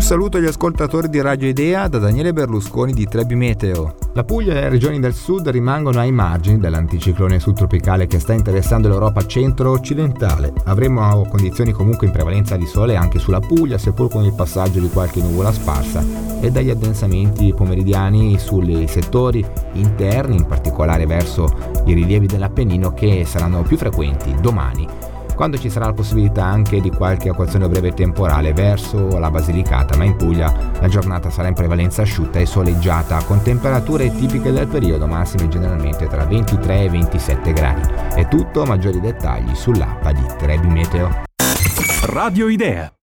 saluto agli ascoltatori di Radio Idea da Daniele Berlusconi di Trebi Meteo. La Puglia e le regioni del sud rimangono ai margini dell'anticiclone subtropicale che sta interessando l'Europa centro-occidentale. Avremo condizioni comunque in prevalenza di sole anche sulla Puglia, seppur con il passaggio di qualche nuvola sparsa, e dagli addensamenti pomeridiani sui settori interni, in particolare verso i rilievi dell'Appennino, che saranno più frequenti domani, quando ci sarà la possibilità anche di qualche acquazzone breve temporale verso la Basilicata, ma in Puglia la giornata sarà in prevalenza asciutta e soleggiata, con temperature tipiche del periodo, massime generalmente tra 23 e 27 gradi. È tutto, maggiori dettagli sull'app di Trebi Meteo. Radio Idea.